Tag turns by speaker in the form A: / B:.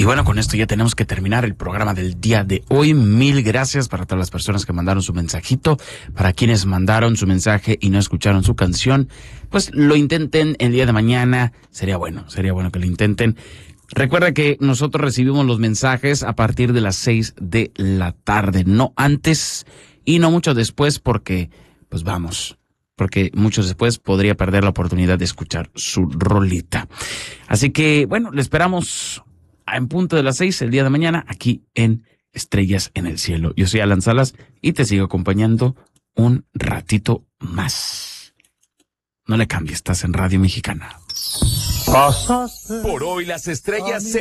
A: bueno, con esto ya tenemos que terminar el programa del día de hoy. Mil gracias para todas las personas que mandaron su mensajito. Para quienes mandaron su mensaje y no escucharon su canción, pues lo intenten el día de mañana. Sería bueno que lo intenten. Recuerda que nosotros recibimos los mensajes a partir de las 6 de la tarde, no antes y no mucho después, porque mucho después podría perder la oportunidad de escuchar su rolita. Así que, bueno, le esperamos en punto de las 6 el día de mañana aquí en Estrellas en el Cielo. Yo soy Alan Salas y te sigo acompañando un ratito más. No le cambies, estás en Radio Mexicana.
B: Por hoy las estrellas